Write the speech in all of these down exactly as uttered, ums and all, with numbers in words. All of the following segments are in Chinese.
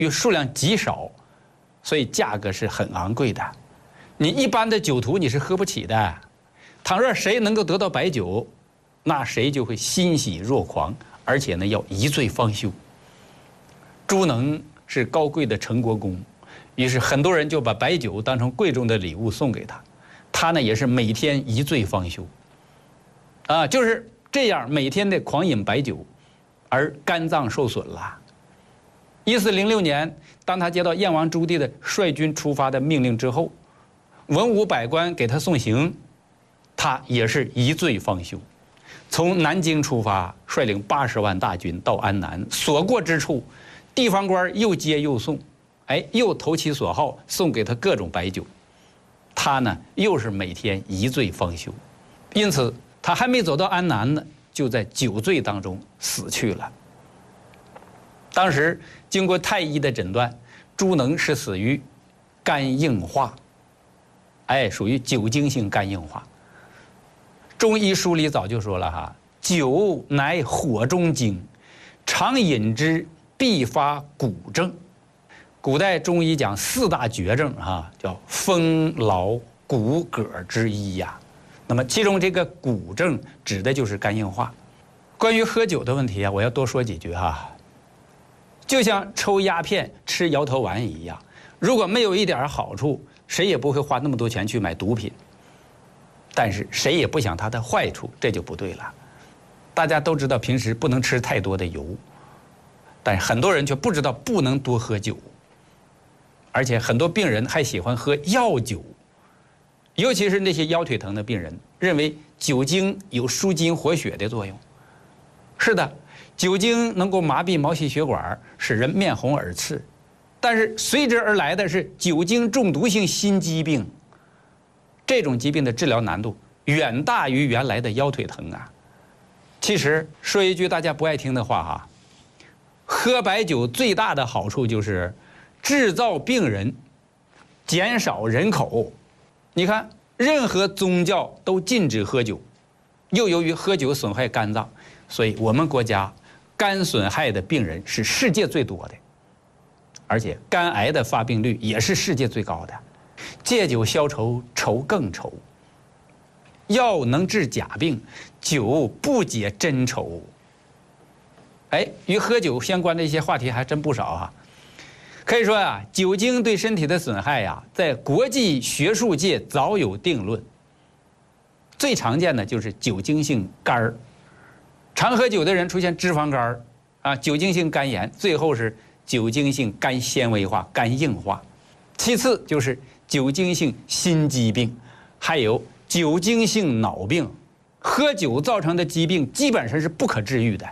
又数量极少，所以价格是很昂贵的。你一般的酒徒你是喝不起的。倘若谁能够得到白酒，那谁就会欣喜若狂，而且呢要一醉方休。朱能是高贵的陈国公，于是很多人就把白酒当成贵重的礼物送给他，他呢也是每天一醉方休，啊，就是这样每天的狂饮白酒，而肝脏受损了。一四零六年，当他接到燕王朱棣的率军出发的命令之后，文武百官给他送行，他也是一醉方休。从南京出发，率领八十万大军到安南，所过之处，地方官又接又送，哎，又投其所好，送给他各种白酒。他呢，又是每天一醉方休，因此他还没走到安南呢，就在酒醉当中死去了。当时经过太医的诊断，朱能是死于肝硬化，哎，属于酒精性肝硬化。中医书里早就说了哈，酒乃火中精，常饮之必发骨症。古代中医讲四大绝症啊，叫风劳骨骼之一呀。那么其中这个骨症指的就是肝硬化。关于喝酒的问题啊，我要多说几句哈。就像抽鸦片、吃摇头丸一样，如果没有一点好处，谁也不会花那么多钱去买毒品。但是谁也不想它的坏处，这就不对了。大家都知道平时不能吃太多的油，但很多人却不知道不能多喝酒。而且很多病人还喜欢喝药酒，尤其是那些腰腿疼的病人，认为酒精有舒筋活血的作用。是的，酒精能够麻痹毛细血管，使人面红耳赤，但是随之而来的是酒精中毒性心肌病。这种疾病的治疗难度远大于原来的腰腿疼啊。其实说一句大家不爱听的话哈，喝白酒最大的好处就是制造病人，减少人口。你看，任何宗教都禁止喝酒，又由于喝酒损害肝脏，所以我们国家肝损害的病人是世界最多的，而且肝癌的发病率也是世界最高的。借酒消愁，愁更愁。药能治假病，酒不解真愁。哎，与喝酒相关的一些话题还真不少啊。可以说啊，酒精对身体的损害呀、啊，在国际学术界早有定论。最常见的就是酒精性肝儿，常喝酒的人出现脂肪肝儿啊，酒精性肝炎，最后是酒精性肝纤维化、肝硬化。其次就是酒精性心肌病，还有酒精性脑病。喝酒造成的疾病基本上是不可治愈的。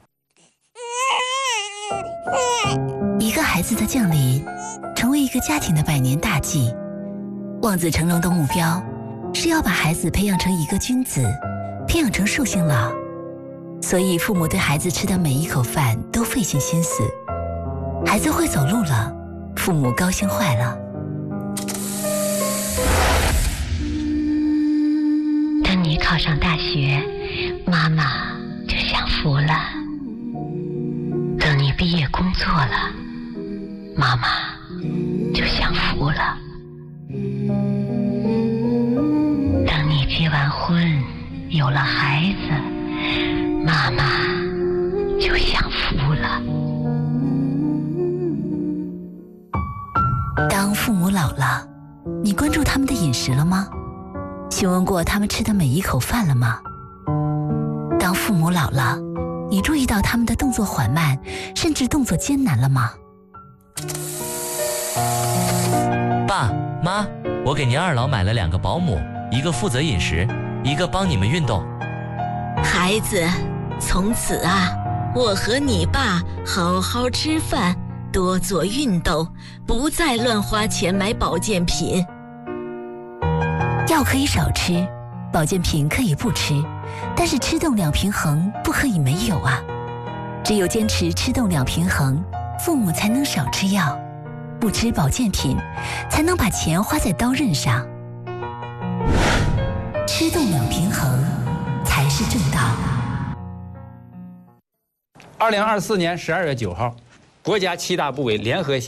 一个孩子的降临，成为一个家庭的百年大计。望子成龙的目标是要把孩子培养成一个君子，培养成寿星郎。所以父母对孩子吃的每一口饭都费尽心思。孩子会走路了，父母高兴坏了。 等你考上大学，妈妈就享福了。等你毕业工作了，妈妈就享福了。等你结完婚，有了孩子，妈妈就享福了。 当父母老了，你关注他们的饮食了吗？询问过他们吃的每一口饭了吗？当父母老了，你注意到他们的动作缓慢，甚至动作艰难了吗？ 爸妈，我给您二老买了两个保姆，一个负责饮食，一个帮你们运动。 孩子，从此啊，我和你爸好好吃饭，多做运动，不再乱花钱买保健品。 药可以少吃，保健品可以不吃，但是吃动两平衡不可以没有啊！只有坚持吃动两平衡，父母才能少吃药，不吃保健品，才能把钱花在刀刃上。吃动两平衡才是正道。 二零二四年十二月九号，国家七大部委联合